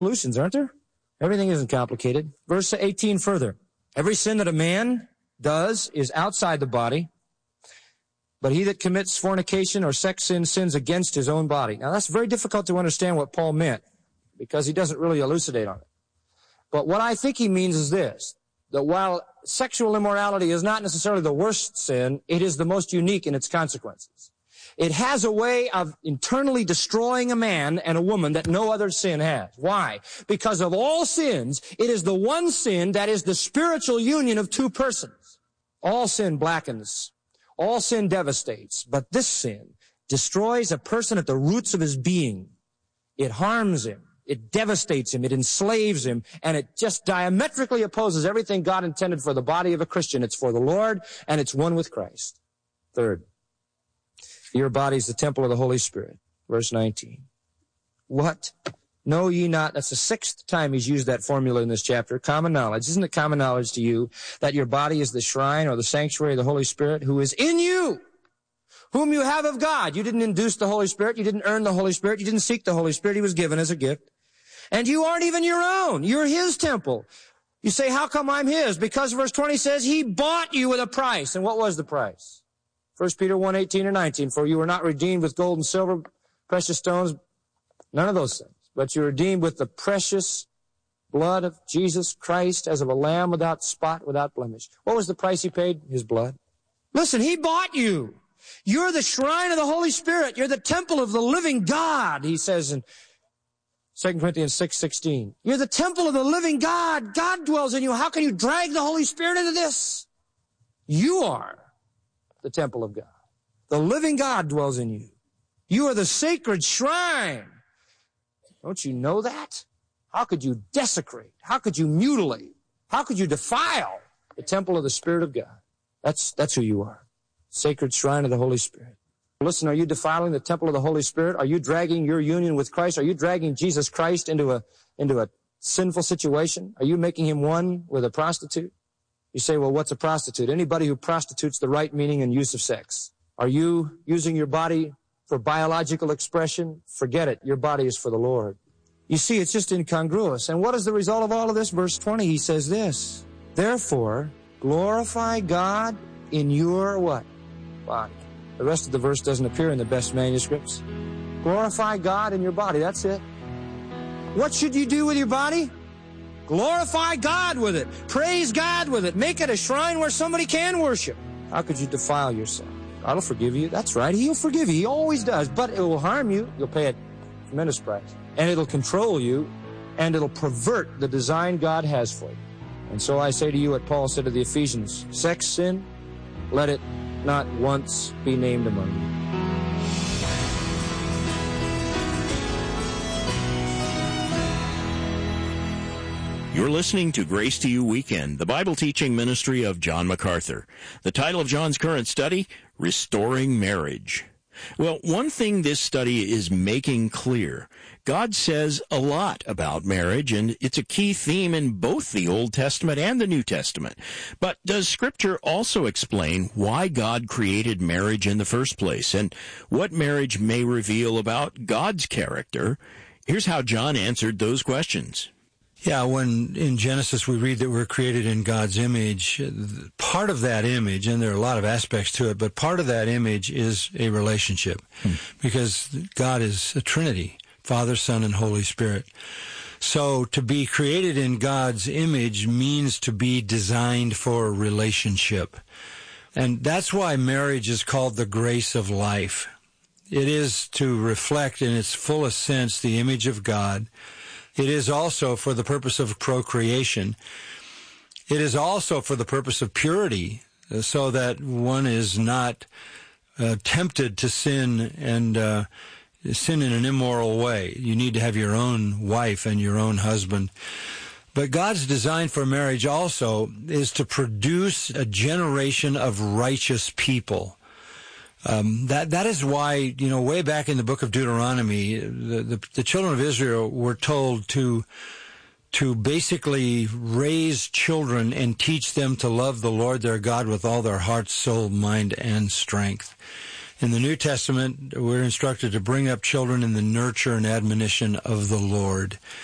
solutions, aren't there? Everything isn't complicated. Verse 18 further. Every sin that a man does is outside the body, but he that commits fornication or sex sin sins against his own body. Now, that's very difficult to understand what Paul meant, because he doesn't really elucidate on it. But what I think he means is this, that while sexual immorality is not necessarily the worst sin, it is the most unique in its consequences. It has a way of internally destroying a man and a woman that no other sin has. Why? Because of all sins, it is the one sin that is the spiritual union of two persons. All sin blackens. All sin devastates. But this sin destroys a person at the roots of his being. It harms him. It devastates him. It enslaves him. And it just diametrically opposes everything God intended for the body of a Christian. It's for the Lord, and it's one with Christ. Third, your body is the temple of the Holy Spirit. Verse 19. What? Know ye not? That's the sixth time he's used that formula in this chapter. Common knowledge. Isn't it common knowledge to you that your body is the shrine or the sanctuary of the Holy Spirit who is in you, whom you have of God? You didn't induce the Holy Spirit. You didn't earn the Holy Spirit. You didn't seek the Holy Spirit. He was given as a gift. And you aren't even your own. You're his temple. You say, how come I'm his? Because verse 20 says he bought you with a price. And what was the price? 1 Peter 1:18 or 19, for you were not redeemed with gold and silver, precious stones, none of those things. But you were redeemed with the precious blood of Jesus Christ as of a lamb without spot, without blemish. What was the price he paid? His blood. Listen, he bought you. You're the shrine of the Holy Spirit. You're the temple of the living God, he says in 2 Corinthians 6:16. You're the temple of the living God. God dwells in you. How can you drag the Holy Spirit into this? You are the temple of God. The living God dwells in you. You are the sacred shrine. Don't you know that? How could you desecrate? How could you mutilate? How could you defile the temple of the Spirit of God? That's who you are. Sacred shrine of the Holy Spirit. Listen, are you defiling the temple of the Holy Spirit? Are you dragging your union with Christ? Are you dragging Jesus Christ into a sinful situation? Are you making him one with a prostitute? You say, well, what's a prostitute? Anybody who prostitutes the right meaning and use of sex. Are you using your body for biological expression? Forget it. Your body is for the Lord. You see, it's just incongruous. And what is the result of all of this? Verse 20, he says this, therefore, glorify God in your what? Body. The rest of the verse doesn't appear in the best manuscripts. Glorify God in your body. That's it. What should you do with your body? Glorify God with it. Praise God with it. Make it a shrine where somebody can worship. How could you defile yourself? God will forgive you. That's right. He'll forgive you. He always does. But it will harm you. You'll pay a tremendous price. And it'll control you. And it'll pervert the design God has for you. And so I say to you what Paul said to the Ephesians, sex sin, let it not once be named among you. You're listening to Grace to You Weekend, the Bible teaching ministry of John MacArthur. The title of John's current study, Restoring Marriage. Well, one thing this study is making clear, God says a lot about marriage, and it's a key theme in both the Old Testament and the New Testament. But does Scripture also explain why God created marriage in the first place, and what marriage may reveal about God's character? Here's how John answered those questions. Yeah, when in Genesis we read that we're created in God's image, part of that image, and there are a lot of aspects to it, but part of that image is a relationship, because God is a Trinity, Father, Son, and Holy Spirit. So to be created in God's image means to be designed for a relationship. And that's why marriage is called the grace of life. It is to reflect in its fullest sense the image of God. It is also for the purpose of procreation. It is also for the purpose of purity, so that one is not tempted to sin and sin in an immoral way. You need to have your own wife and your own husband. But God's design for marriage also is to produce a generation of righteous people. That is why, way back in the book of Deuteronomy, the children of Israel were told to basically raise children and teach them to love the Lord their God with all their heart, soul, mind, and strength. In the New Testament, we're instructed to bring up children in the nurture and admonition of the Lord.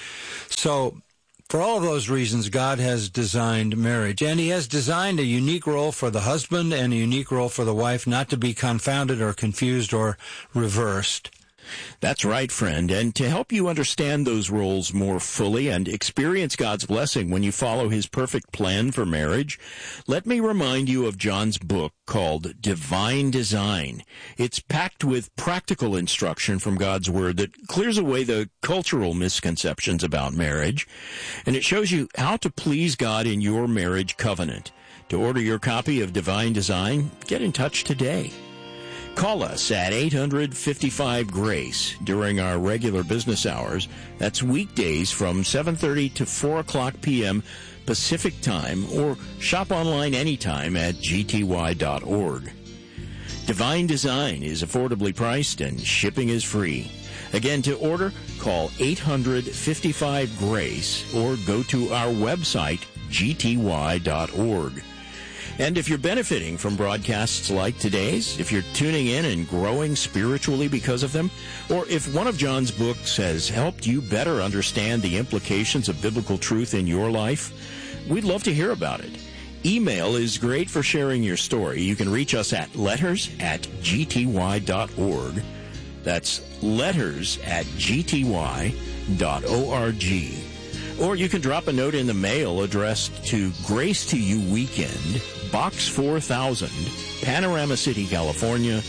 So for all of those reasons, God has designed marriage, and he has designed a unique role for the husband and a unique role for the wife, not to be confounded or confused or reversed. That's right, friend. And to help you understand those roles more fully and experience God's blessing when you follow his perfect plan for marriage, let me remind you of John's book called Divine Design. It's packed with practical instruction from God's Word that clears away the cultural misconceptions about marriage, and it shows you how to please God in your marriage covenant. To order your copy of Divine Design, get in touch today. Call us at 855-GRACE during our regular business hours. That's weekdays from 7:30 to 4 o'clock p.m. Pacific Time, or shop online anytime at gty.org. Divine Design is affordably priced and shipping is free. Again, to order, call 855-GRACE or go to our website, gty.org. And if you're benefiting from broadcasts like today's, if you're tuning in and growing spiritually because of them, or if one of John's books has helped you better understand the implications of biblical truth in your life, we'd love to hear about it. Email is great for sharing your story. You can reach us at letters@gty.org. That's letters@gty.org. Or you can drop a note in the mail addressed to Grace to You Weekend, Box 4000, Panorama City, California,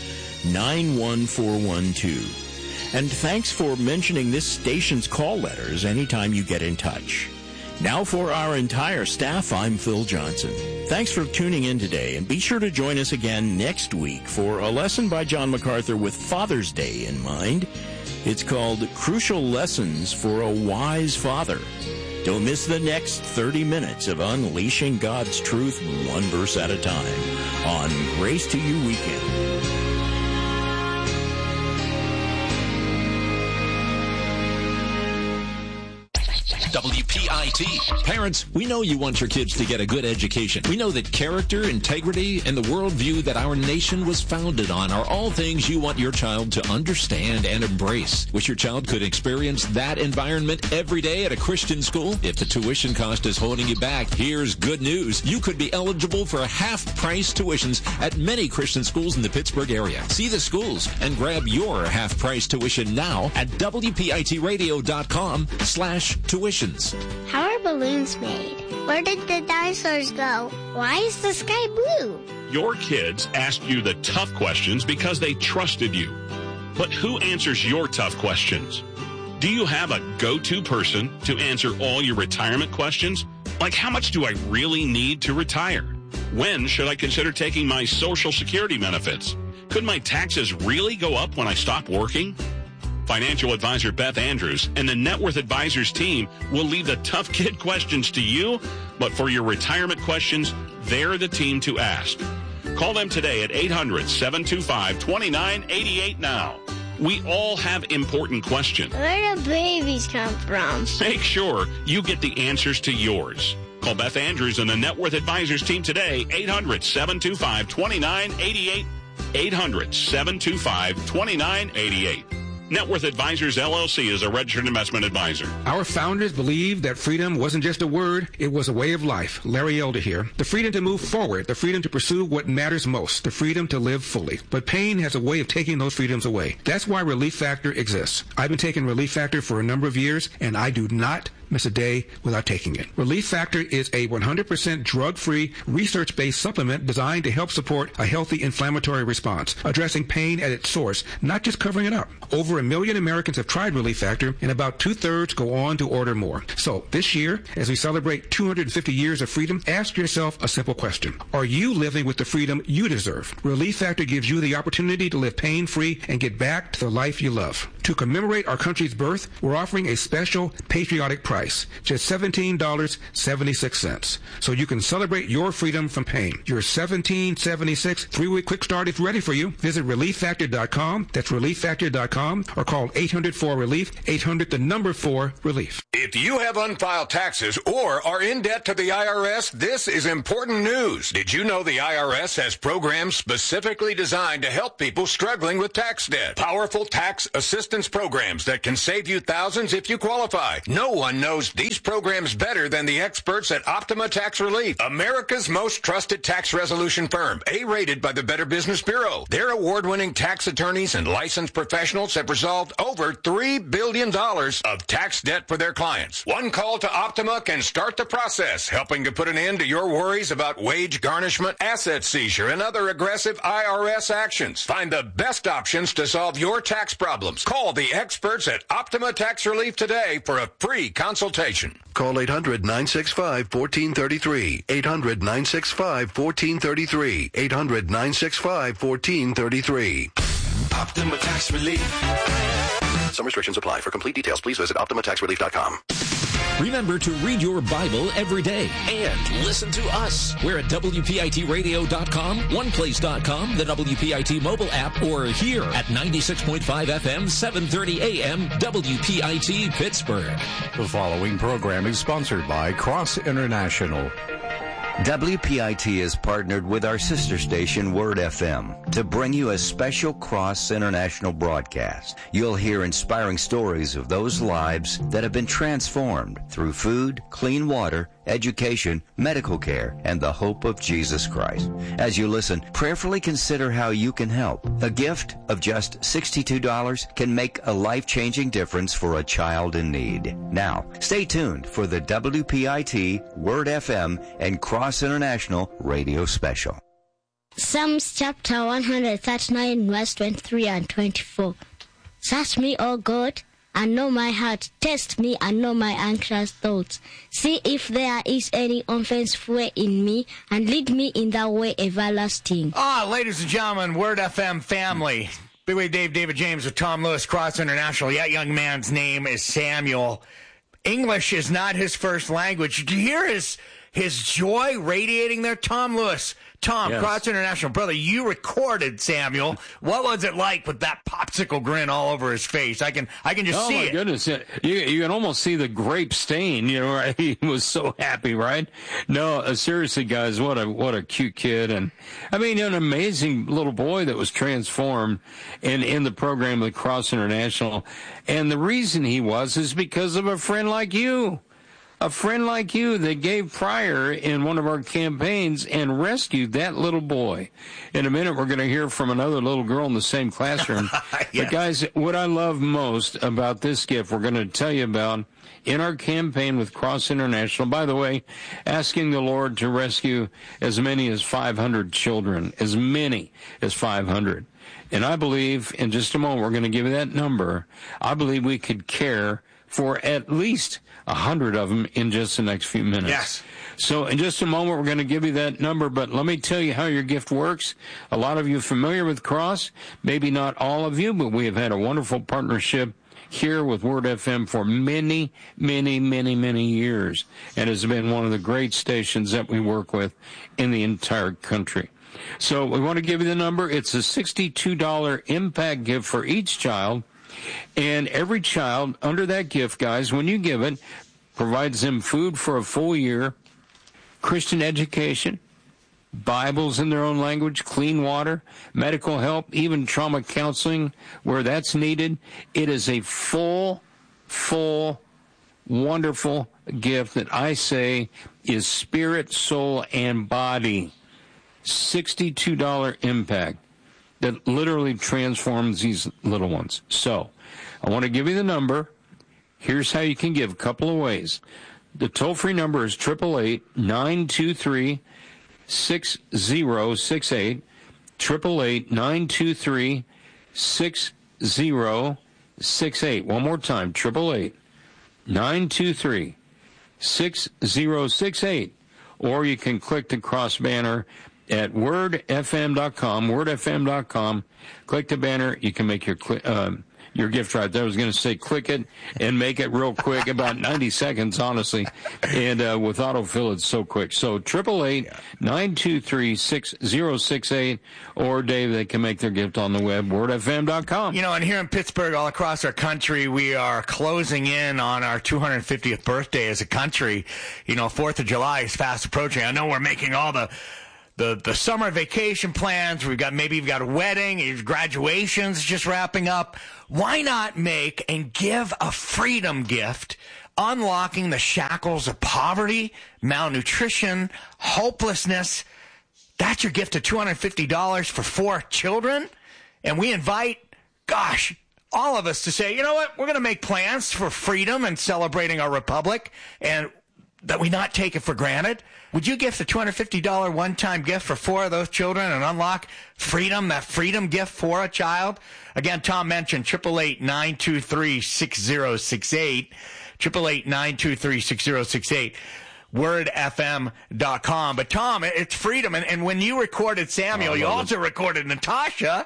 91412. And thanks for mentioning this station's call letters anytime you get in touch. Now for our entire staff, I'm Phil Johnson. Thanks for tuning in today, and be sure to join us again next week for a lesson by John MacArthur with Father's Day in mind. It's called Crucial Lessons for a Wise Father. Don't miss the next 30 minutes of unleashing God's truth one verse at a time on Grace to You Weekend. WPIT. Parents, we know you want your kids to get a good education. We know that character, integrity, and the worldview that our nation was founded on are all things you want your child to understand and embrace. Wish your child could experience that environment every day at a Christian school? If the tuition cost is holding you back, here's good news. You could be eligible for half-price tuitions at many Christian schools in the Pittsburgh area. See the schools and grab your half-price tuition now at WPITradio.com/tuitions. How are balloons made? Where did the dinosaurs go? Why is the sky blue? Your kids asked you the tough questions because they trusted you. But who answers your tough questions? Do you have a go-to person to answer all your retirement questions? Like, how much do I really need to retire? When should I consider taking my Social Security benefits? Could my taxes really go up when I stop working? Financial advisor Beth Andrews and the Net Worth Advisors team will leave the tough kid questions to you, but for your retirement questions, they're the team to ask. Call them today at 800-725-2988 now. We all have important questions. Where do babies come from? Make sure you get the answers to yours. Call Beth Andrews and the Net Worth Advisors team today, 800-725-2988, 800-725-2988. Net Worth Advisors, LLC is a registered investment advisor. Our founders believed that freedom wasn't just a word, it was a way of life. Larry Elder here. The freedom to move forward, the freedom to pursue what matters most, the freedom to live fully. But pain has a way of taking those freedoms away. That's why Relief Factor exists. I've been taking Relief Factor for a number of years, and I do not miss a day without taking it. Relief Factor is a 100% drug-free, research-based supplement designed to help support a healthy inflammatory response, addressing pain at its source, not just covering it up. Over 1 million Americans have tried Relief Factor, and about 2/3 go on to order more. So this year, as we celebrate 250 years of freedom, ask yourself a simple question. Are you living with the freedom you deserve? Relief Factor gives you the opportunity to live pain-free and get back to the life you love. To commemorate our country's birth, we're offering a special patriotic price, just $17.76, so you can celebrate your freedom from pain. Your $17.76 3-week quick start is ready for you. Visit ReliefFactor.com. That's ReliefFactor.com, or call 800-4-RELIEF, 800-4-RELIEF. If you have unfiled taxes or are in debt to the IRS, this is important news. Did you know the IRS has programs specifically designed to help people struggling with tax debt? Powerful tax assistance programs that can save you thousands if you qualify. No one knows knows these programs better than the experts at Optima Tax Relief, America's most trusted tax resolution firm, A-rated by the Better Business Bureau. Their award-winning tax attorneys and licensed professionals have resolved over $3 billion of tax debt for their clients. One call to Optima can start the process, helping to put an end to your worries about wage garnishment, asset seizure, and other aggressive IRS actions. Find the best options to solve your tax problems. Call the experts at Optima Tax Relief today for a free consultation. Call 800-965-1433. 800-965-1433. 800-965-1433. Optima Tax Relief. Some restrictions apply. For complete details, please visit OptimaTaxRelief.com. Remember to read your Bible every day and listen to us. We're at WPITradio.com, OnePlace.com, the WPIT mobile app, or here at 96.5 FM, 730 AM, WPIT Pittsburgh. The following program is sponsored by Cross International. WPIT is partnered with our sister station, Word FM, to bring you a special Cross International broadcast. You'll hear inspiring stories of those lives that have been transformed through food, clean water, education, medical care, and the hope of Jesus Christ. As you listen, prayerfully consider how you can help. A gift of just $62 can make a life-changing difference for a child in need. Now, stay tuned for the WPIT, Word FM, and Cross International Radio Special. Psalms chapter 139, verse 23 and 24. Search me, O God, and know my heart. Test me and know my anxious thoughts. See if there is any offensive way in me, and lead me in the way everlasting. Ladies and gentlemen, Word FM family. Big Way David James with Tom Lewis, Cross International. That young man's name is Samuel. English is not his first language. Do you hear his joy radiating there? Tom Lewis. Tom, yes. Cross International. Brother, you recorded Samuel. What was it like with that popsicle grin all over his face? I can just see it. Oh, my goodness. You can almost see the grape stain, right? He was so happy, right? No, seriously, guys, what a cute kid. And, an amazing little boy that was transformed in the program with Cross International. And the reason he was is because of a friend like you. A friend like you that gave prior in one of our campaigns and rescued that little boy. In a minute, we're going to hear from another little girl in the same classroom. Yes. But guys, what I love most about this gift we're going to tell you about in our campaign with Cross International, by the way, asking the Lord to rescue as many as 500 children, as many as 500. And I believe, in just a moment, we're going to give you that number. I believe we could care for at least 100 of them in just the next few minutes. Yes. So in just a moment, we're going to give you that number, but let me tell you how your gift works. A lot of you are familiar with Cross, maybe not all of you, but we have had a wonderful partnership here with Word FM for many, many, many, many years, and has been one of the great stations that we work with in the entire country. So we want to give you the number. It's a $62 impact gift for each child. And every child under that gift, guys, when you give it, provides them food for a full year, Christian education, Bibles in their own language, clean water, medical help, even trauma counseling where that's needed. It is a full, wonderful gift that I say is spirit, soul, and body. $62 impact that literally transforms these little ones. So, I want to give you the number. Here's how you can give, a couple of ways. The toll-free number is 888-923-6068, 888-923-6068. One more time, 888-923-6068. Or you can click the cross banner at wordfm.com, Click the banner. You can make your gift right there. I was going to say click it and make it real quick, about 90 seconds, honestly. And with autofill, it's so quick. So 888-923-6068, or Dave, they can make their gift on the web, wordfm.com. And here in Pittsburgh, all across our country, we are closing in on our 250th birthday as a country. 4th of July is fast approaching. I know we're making all the summer vacation plans. We've got a wedding, graduations just wrapping up. Why not make and give a freedom gift unlocking the shackles of poverty, malnutrition, hopelessness. That's your gift of $250 for 4 children. And we invite, all of us to say, you know what? We're going to make plans for freedom and celebrating our republic, and that we not take it for granted. Would you gift a $250 one-time gift for 4 of those children and unlock freedom, that freedom gift for a child? Again, Tom mentioned 888-923-6068, 888-923-6068, wordfm.com. But Tom, it's freedom. And when you recorded Samuel, you also recorded Natasha.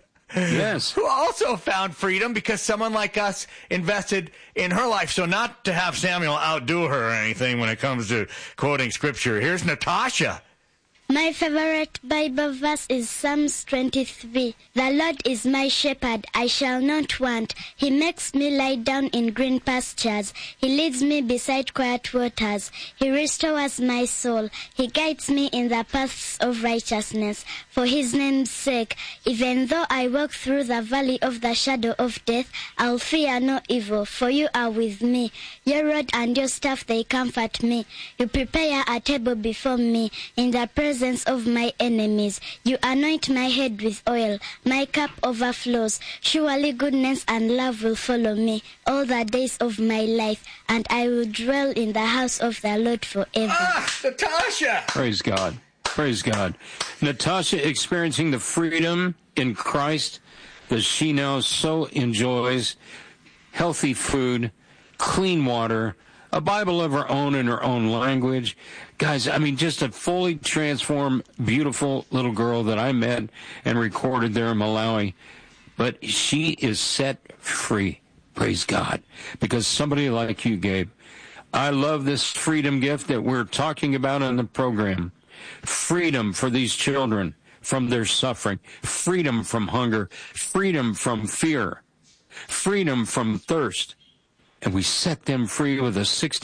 Yes. Who also found freedom because someone like us invested in her life. So not to have Samuel outdo her or anything when it comes to quoting scripture. Here's Natasha. My favorite Bible verse is Psalms 23. The Lord is my shepherd, I shall not want. He makes me lie down in green pastures. He leads me beside quiet waters. He restores my soul. He guides me in the paths of righteousness. For his name's sake, even though I walk through the valley of the shadow of death, I'll fear no evil, for you are with me. Your rod and your staff, they comfort me. You prepare a table before me in the presence of my enemies. You anoint my head with oil. My cup overflows. Surely goodness and love will follow me all the days of my life, and I will dwell in the house of the Lord forever. Natasha! Praise God. Praise God. Natasha experiencing the freedom in Christ that she now so enjoys. Healthy food, clean water, a Bible of her own in her own language. Guys, I mean, just a fully transformed, beautiful little girl that I met and recorded there in Malawi. But she is set free. Praise God. Because somebody like you, Gabe. I love this freedom gift that we're talking about in the program. Freedom for these children from their suffering. Freedom from hunger. Freedom from fear. Freedom from thirst. And we set them free with a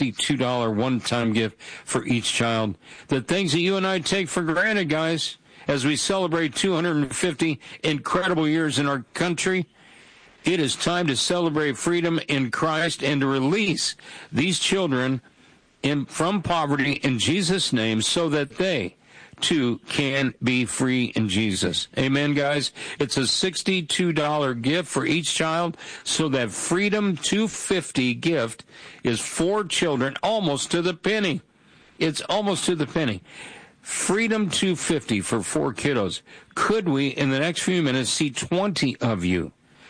$62 one-time gift for each child. The things that you and I take for granted, guys, as we celebrate 250 incredible years in our country, it is time to celebrate freedom in Christ and to release these children from poverty in Jesus' name so that they too can be free in Jesus. Amen, guys? It's a $62 gift for each child, so that Freedom 250 gift is 4 children, almost to the penny. It's almost to the penny. Freedom 250 for 4 kiddos. Could we, in the next few minutes, see 20 of you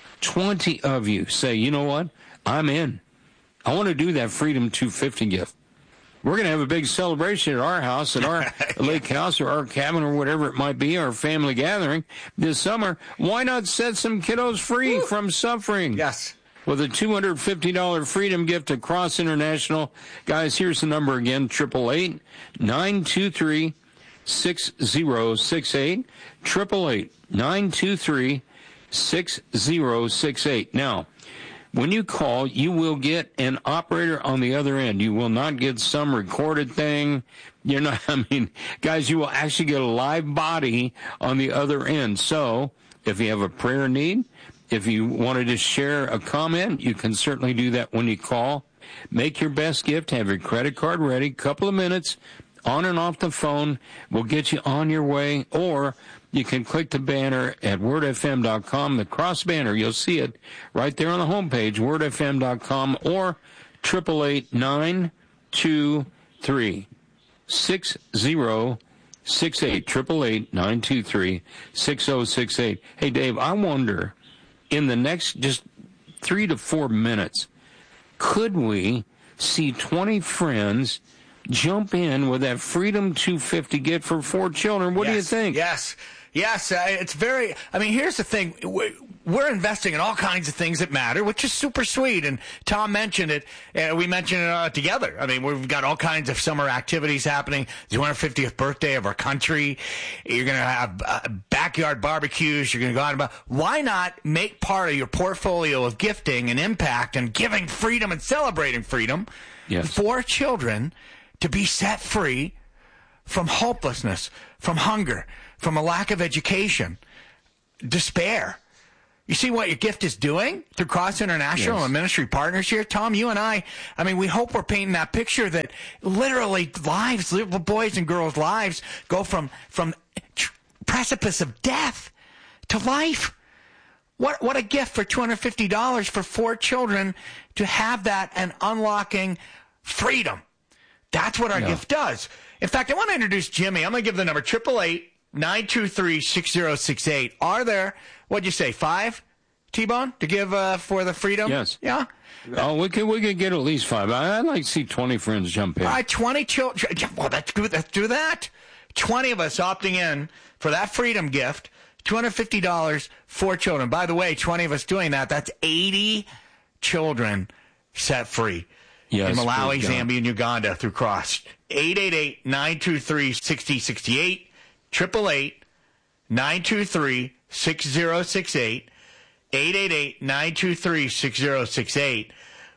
say, you know what? I'm in. I want to do that Freedom 250 gift. We're going to have a big celebration at our house, at our lake house or our cabin or whatever it might be, our family gathering this summer. Why not set some kiddos free from suffering? Yes. With a $250 freedom gift to Cross International. Guys, here's the number again, 888-923-6068, 888-923-6068. Now, when you call, you will get an operator on the other end. You will not get some recorded thing. You're not, guys, you will actually get a live body on the other end. So, if you have a prayer need, if you wanted to share a comment, you can certainly do that when you call. Make your best gift. Have your credit card ready. Couple of minutes on and off the phone. We'll get you on your way. Or you can click the banner at wordfm.com, the cross banner. You'll see it right there on the homepage, wordfm.com, or 888-923-6068, 888-923-6068. Hey, Dave, I wonder, in the next just 3 to 4 minutes, could we see 20 friends jump in with that Freedom 250 gift for 4 children? What do you think? Yes. It's very, here's the thing. We're investing in all kinds of things that matter, which is super sweet. And Tom mentioned it. We mentioned it together. We've got all kinds of summer activities happening. The 250th birthday of our country. You're going to have backyard barbecues. You're going to go out about. Why not make part of your portfolio of gifting and impact and giving freedom and celebrating freedom for children to be set free from hopelessness, from hunger, from a lack of education, despair, You see what your gift is doing through Cross International and ministry partners here? Tom, you and I mean, we hope we're painting that picture that literally lives, little boys and girls' lives go from precipice of death to life. What a gift for $250 for 4 children to have that and unlocking freedom. That's what our gift does. In fact, I want to introduce Jimmy. I'm going to give the number 888-923-6068. Are there, what'd you say, 5, T-Bone, to give for the freedom? Yes. Yeah? Oh, we could get at least 5. I'd like to see 20 friends jump in. All right, 20 children. Well, let's do that. 20 of us opting in for that freedom gift, $250 for children. By the way, 20 of us doing that, that's 80 children set free. Yes, in Malawi, Zambia, and Uganda through Cross. 888-923-6068, 888-923-6068, 888-923-6068,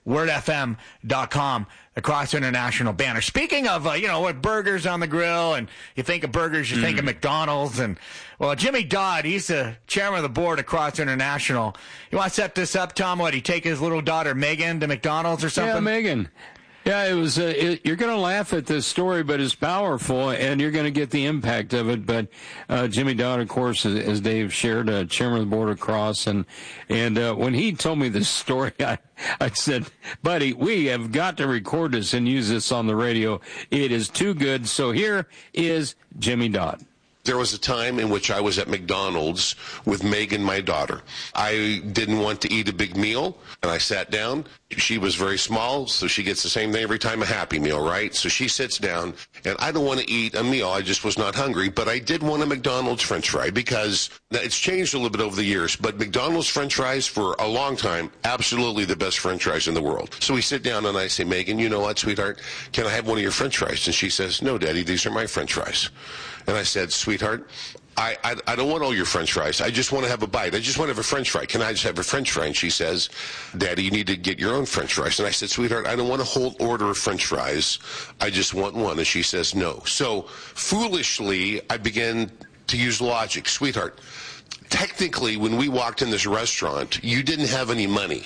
wordfm.com, the Cross International banner. Speaking of, with burgers on the grill, and you think of burgers, you think of McDonald's, and, well, Jimmy Dodd, he's the chairman of the board of Cross International. You want to set this up, Tom? What, he take his little daughter, Megan, to McDonald's or something? Yeah, Megan. Yeah, it was. You're going to laugh at this story, but it's powerful, and you're going to get the impact of it. But Jimmy Dodd, of course, as Dave shared, chairman of the board of Cross, and when he told me this story, I said, buddy, we have got to record this and use this on the radio. It is too good. So here is Jimmy Dodd. There was a time in which I was at McDonald's with Megan, my daughter. I didn't want to eat a big meal, and I sat down. She was very small, so she gets the same thing every time, a Happy Meal, right? So she sits down, and I don't want to eat a meal. I just was not hungry, but I did want a McDonald's French fry because it's changed a little bit over the years, but McDonald's French fries for a long time, absolutely the best French fries in the world. So we sit down, and I say, Megan, you know what, sweetheart, can I have one of your French fries? And she says, no, Daddy, these are my French fries. And I said, sweetheart, I don't want all your French fries. I just want to have a bite. I just want to have a French fry. Can I just have a French fry? And she says, Daddy, you need to get your own French fries. And I said, sweetheart, I don't want a whole order of French fries. I just want one. And she says, no. So foolishly, I began to use logic. Sweetheart, technically, when we walked in this restaurant, you didn't have any money.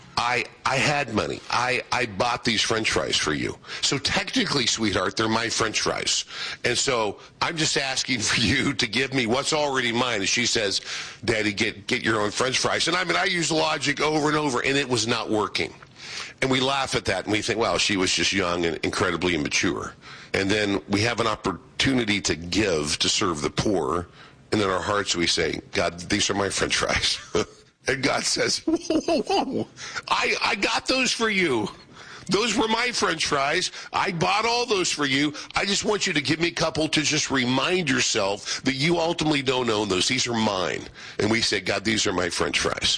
I had money. I bought these French fries for you. So technically, sweetheart, they're my French fries. And so I'm just asking for you to give me what's already mine. And she says, Daddy, get your own French fries. And I use logic over and over, and it was not working. And we laugh at that, and we think, wow, she was just young and incredibly immature. And then we have an opportunity to give, to serve the poor. And in our hearts, we say, God, these are my French fries. And God says, whoa, whoa, whoa. I got those for you. Those were my French fries. I bought all those for you. I just want you to give me a couple to just remind yourself that you ultimately don't own those. These are mine. And we say, God, these are my French fries.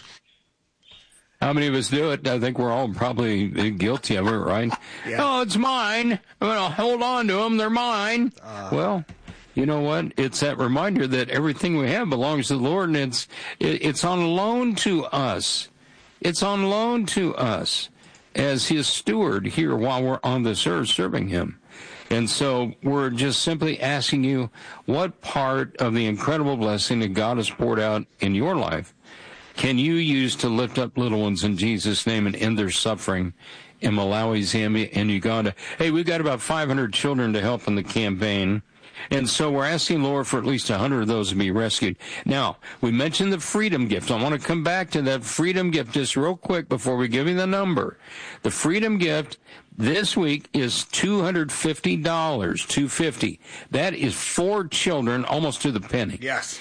How many of us do it? I think we're all probably guilty of it, right? Yeah. Oh, it's mine. I'm going to hold on to them. They're mine. Well, you know what? It's that reminder that everything we have belongs to the Lord, and it's on loan to us. It's on loan to us as his steward here while we're on this earth serving him. And so we're just simply asking you, what part of the incredible blessing that God has poured out in your life can you use to lift up little ones in Jesus' name and end their suffering in Malawi, Zambia, and Uganda? Hey, we've got about 500 children to help in the campaign. And so we're asking, Lord, for at least 100 of those to be rescued. Now, we mentioned the freedom gift. I want to come back to that freedom gift just real quick before we give you the number. The freedom gift this week is $250, $250. That is 4 children, almost to the penny. Yes.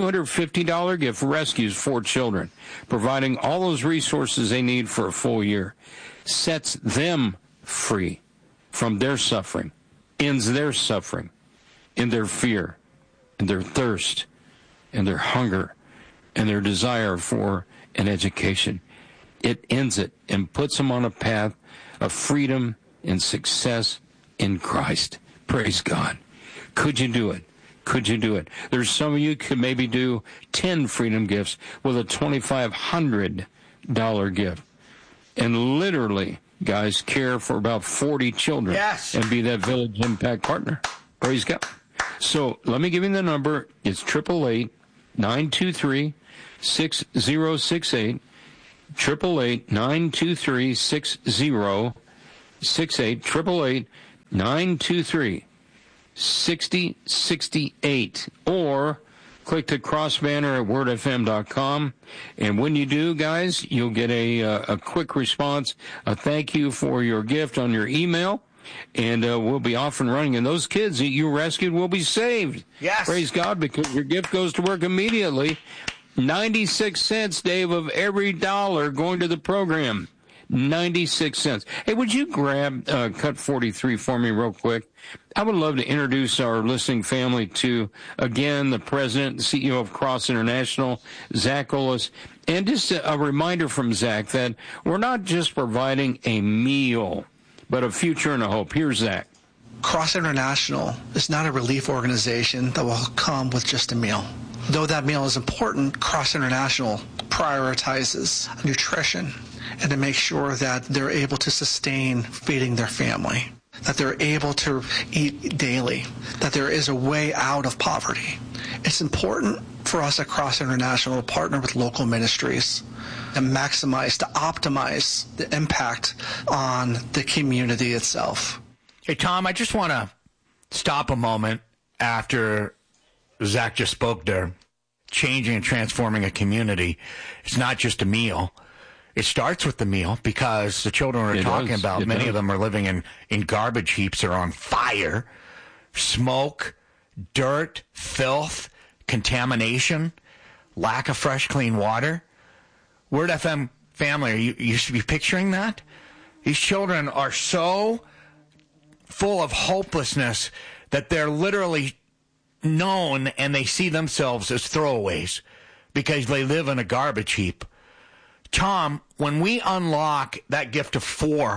$250 gift rescues 4 children, providing all those resources they need for a full year. Sets them free from their suffering, ends their suffering, in their fear, and their thirst, and their hunger, and their desire for an education. It ends it and puts them on a path of freedom and success in Christ. Praise God. Could you do it? Could you do it? There's some of you could maybe do 10 freedom gifts with a $2,500 gift. And literally, guys, care for about 40 children. Yes. And be that Village Impact partner. Praise God. So let me give you the number. It's 888-923-6068. 888-923-6068, 888-923-6068, 888-923-6068, or click the cross banner at wordfm.com. And when you do, guys, you'll get a quick response, a thank you for your gift on your email. And we'll be off and running. And those kids that you rescued will be saved. Yes. Praise God, because your gift goes to work immediately. 96 cents, Dave, of every dollar going to the program. 96 cents. Hey, would you grab cut 43 for me real quick? I would love to introduce our listening family to, again, the president and CEO of Cross International, Zach Olis. And just a reminder from Zach that we're not just providing a meal, but a future and a hope. Here's Zach. Cross International is not a relief organization that will come with just a meal. Though that meal is important, Cross International prioritizes nutrition and to make sure that they're able to sustain feeding their family, that they're able to eat daily, that there is a way out of poverty. It's important for us at Cross International to partner with local ministries and maximize, to optimize the impact on the community itself. Hey, Tom, I just want to stop a moment after Zach just spoke there. Changing and transforming a community. It's not just a meal. It starts with the meal because the children we're talking about, many of them are living in garbage heaps that are on fire. Smoke, dirt, filth, contamination, lack of fresh, clean water. Word FM family, are you should be picturing that? These children are so full of hopelessness that they're literally known and they see themselves as throwaways because they live in a garbage heap. Tom, when we unlock that gift of $4,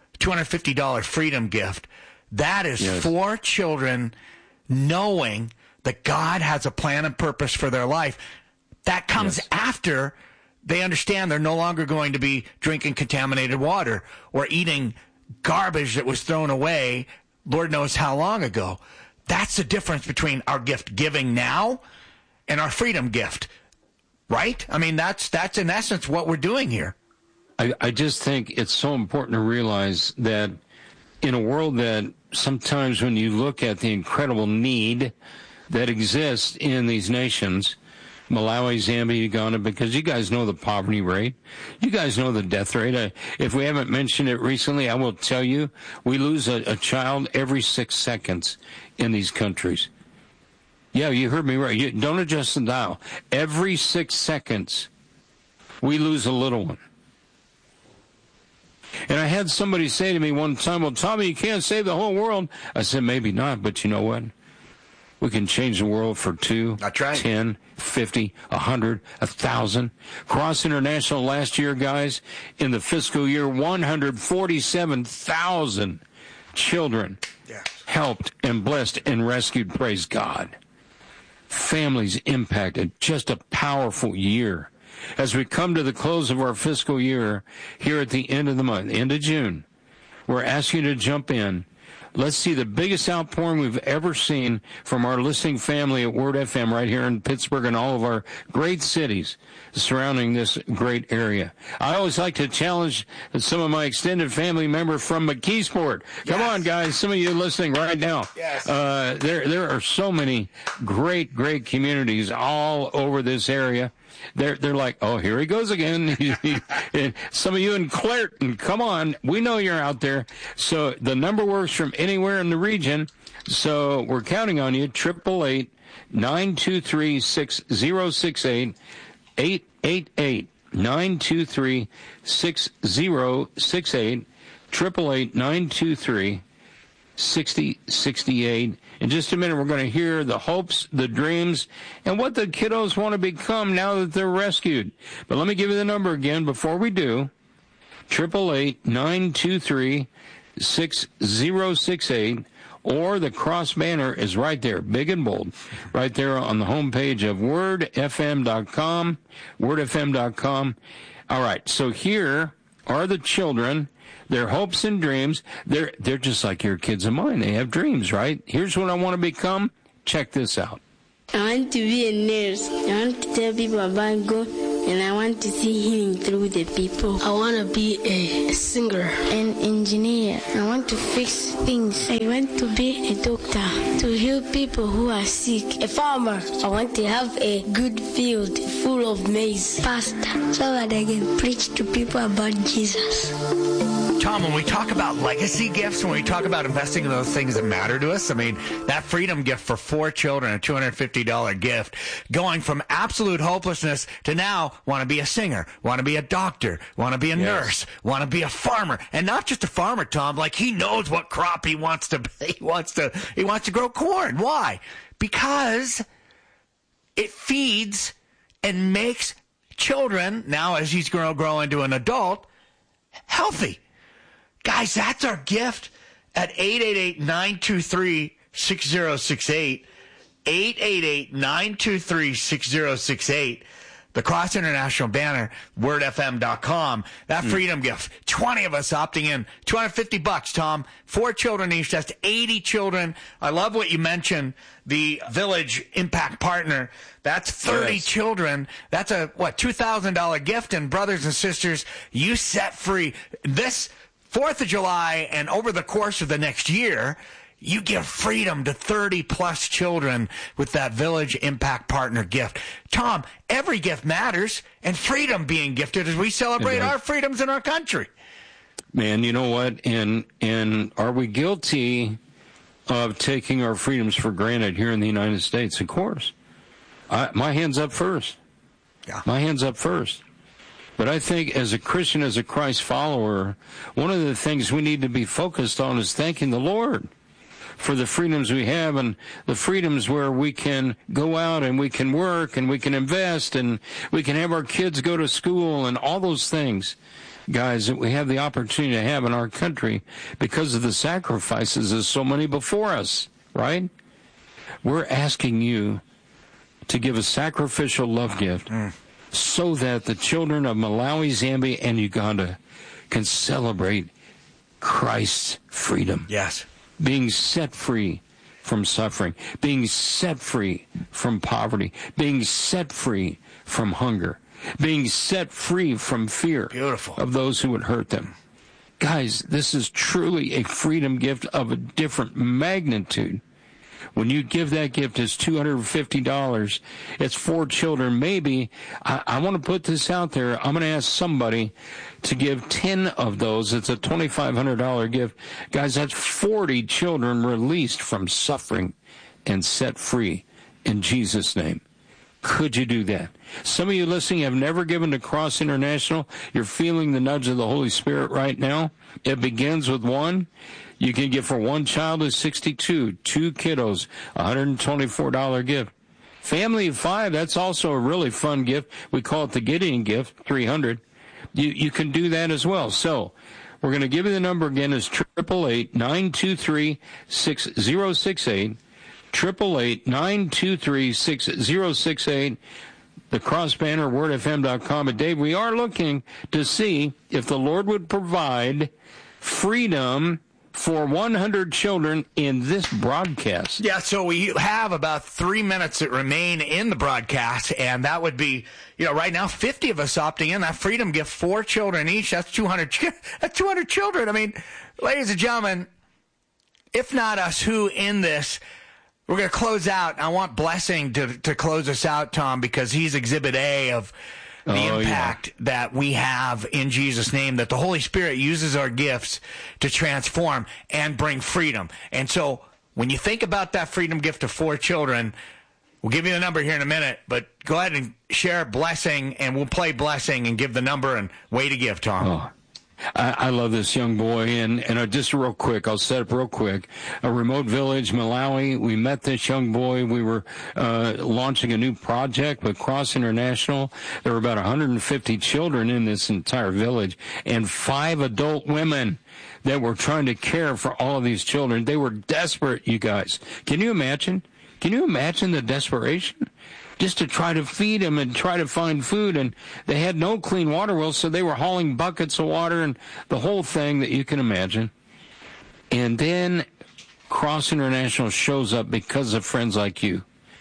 $250 freedom gift, that is for children knowing that God has a plan and purpose for their life. That comes after they understand they're no longer going to be drinking contaminated water or eating garbage that was thrown away Lord knows how long ago. That's the difference between our gift giving now and our freedom gift, right? I mean, that's in essence what we're doing here. I just think it's so important to realize that in a world that sometimes when you look at the incredible need that exists in these nations, Malawi, Zambia, Uganda, because you guys know the poverty rate. You guys know the death rate. If we haven't mentioned it recently, I will tell you, we lose a child every 6 seconds in these countries. Yeah, you heard me right. Don't adjust the dial. Every 6 seconds, we lose a little one. And I had somebody say to me one time, well, Tommy, you can't save the whole world. I said, maybe not, but you know what? We can change the world for 2, 10, 50, 100, 1,000. Cross International last year, guys, in the fiscal year, 147,000 children helped and blessed and rescued, praise God. Families impacted, just a powerful year. As we come to the close of our fiscal year, here at the end of the month, end of June, we're asking you to jump in. Let's see the biggest outpouring we've ever seen from our listening family at Word FM right here in Pittsburgh and all of our great cities surrounding this great area. I always like to challenge some of my extended family members from McKeesport. Come on, guys. Some of you listening right now. There are so many great communities all over this area. They're like, oh, here he goes again. Some of you in Clairton, come on. We know you're out there. So the number works from anywhere in the region. So we're counting on you. 888-923-6068. 888-923-6068. 888-923-6068. In just a minute, we're going to hear the hopes, the dreams, and what the kiddos want to become now that they're rescued. But let me give you the number again before we do. 888-923-6068. Or the cross banner is right there, big and bold, right there on the homepage of wordfm.com, wordfm.com. All right, so here are the children, their hopes and dreams. They're just like your kids and mine. They have dreams, right? Here's what I want to become. Check this out. I want to be a nurse. I want to tell people about God, and I want to see healing through the people. I want to be a singer. An engineer. I want to fix things. I want to be a doctor, to heal people who are sick. A farmer. I want to have a good field full of maize. Pastor, so that I can preach to people about Jesus. Tom, when we talk about legacy gifts, when we talk about investing in those things that matter to us, I mean, that freedom gift for 4 children, a $250 gift, going from absolute hopelessness to now want to be a singer, want to be a doctor, want to be a nurse, want to be a farmer. And not just a farmer, Tom, like he knows what crop he wants to be. He wants to grow corn. Why? Because it feeds and makes children, now as he's going to grow into an adult, healthy. Guys, that's our gift at 888-923-6068. 888-923-6068. The Cross International banner, wordfm.com. That freedom gift. 20 of us opting in. $250, Tom. 4 children each. That's 80 children. I love what you mentioned. The Village Impact Partner. That's 30 children. That's a, $2,000 gift. And brothers and sisters, you set free. This 4th of July and over the course of the next year, you give freedom to 30-plus children with that Village Impact Partner gift. Tom, every gift matters, and freedom being gifted as we celebrate our freedoms in our country. Man, you know what? And are we guilty of taking our freedoms for granted here in the United States? Of course. My hand's up first. Yeah. My hand's up first. But I think as a Christian, as a Christ follower, one of the things we need to be focused on is thanking the Lord for the freedoms we have, and the freedoms where we can go out and we can work and we can invest and we can have our kids go to school and all those things, guys, that we have the opportunity to have in our country because of the sacrifices of so many before us, right? We're asking you to give a sacrificial love gift so that the children of Malawi, Zambia, and Uganda can celebrate Christ's freedom. Yes. Being set free from suffering, being set free from poverty, being set free from hunger, being set free from fear of those who would hurt them. Guys, this is truly a freedom gift of a different magnitude. When you give that gift, it's $250. It's 4 children. Maybe, I want to put this out there. I'm going to ask somebody to give 10 of those. It's a $2,500 gift. Guys, that's 40 children released from suffering and set free in Jesus' name. Could you do that? Some of you listening have never given to Cross International. You're feeling the nudge of the Holy Spirit right now. It begins with 1. You can give for 1 child is $62, 2 kiddos, $124 gift. Family of 5, that's also a really fun gift. We call it the Gideon gift, $300. You can do that as well. So we're going to give you the number again is 888-923-6068. 888-923-6068. The cross banner, wordfm.com. And Dave, we are looking to see if the Lord would provide freedom for 100 children in this broadcast. Yeah, so we have about 3 minutes that remain in the broadcast, and that would be, right now 50 of us opting in. That freedom gift, 4 children each, that's 200. That's 200 children. I mean, ladies and gentlemen, if not us, who in this? We're going to close out. I want Blessing to close us out, Tom, because he's Exhibit A of the impact that we have in Jesus' name, that the Holy Spirit uses our gifts to transform and bring freedom. And so when you think about that freedom gift of 4 children, we'll give you the number here in a minute, but go ahead and share Blessing, and we'll play Blessing and give the number and way to give, Tom. Oh. I love this young boy, and just real quick, I'll set up real quick. A remote village, Malawi, we met this young boy. We were launching a new project with Cross International. There were about 150 children in this entire village, and 5 adult women that were trying to care for all of these children. They were desperate, you guys. Can you imagine? Can you imagine the desperation? Just to try to feed them and try to find food, and they had no clean water wells, so they were hauling buckets of water and the whole thing that you can imagine. And then Cross International shows up because of friends like you.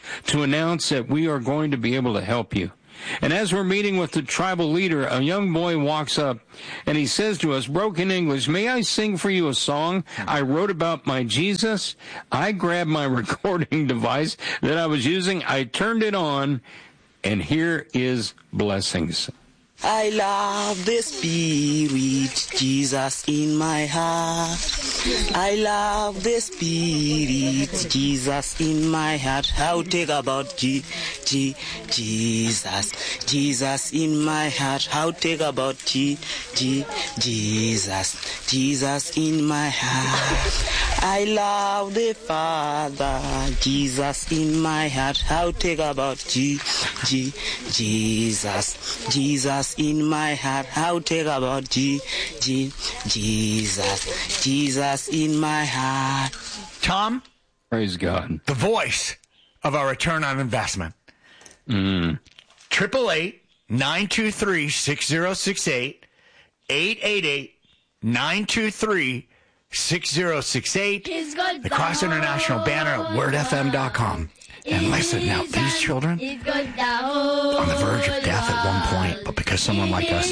to announce that we are going to be able to help you. And as we're meeting with the tribal leader, a young boy walks up and he says to us, broken English, may I sing for you a song I wrote about my Jesus? I grabbed my recording device that I was using, I turned it on, and here is blessings. I love the Spirit, Jesus in my heart. I love the Spirit, Jesus in my heart. How take about Jesus, Jesus in my heart. How take about Jesus, Jesus in my heart. I love the Father, Jesus in my heart. How take about Jesus, Jesus in my heart. How take about Jesus, Jesus in my heart. Tom? Praise God. The voice of our return on investment. 888-923-6068. 888-923-6068. The Cross International banner at wordfm.com. And listen, now, these children on the verge of death at one point, but because someone like us